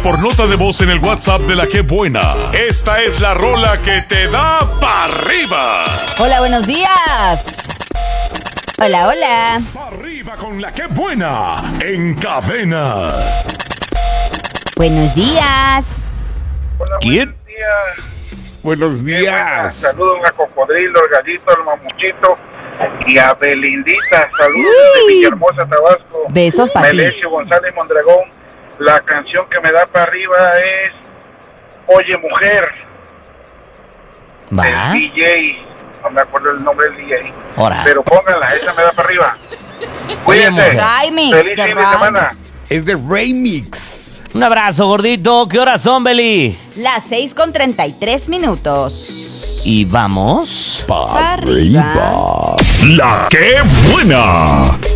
por nota de voz en el WhatsApp de La Qué Buena. Esta es la rola que te da para arriba. Hola, buenos días. Hola, hola. Pa' arriba con La Qué Buena en cadena. Buenos días. Hola, ¿Quién? buenos días. Buenos días. Saludos a Cocodrilo, al Gallito, al Mamuchito y a Belindita. Saludos desde Villahermosa, Tabasco. Besos para ti. Melesio González Mondragón. La canción que me da para arriba es Oye Mujer, Va. del DJ. No me acuerdo el nombre del DJ. Ora. Pero pónganla, esa me da para arriba. Oye, Cuídense. Mujer. Remix, Feliz de fin de semana. Es de Remix. Un abrazo, gordito. ¿Qué horas son, Beli? Las 6:33. Y vamos. Pa' arriba. La Qué Buena.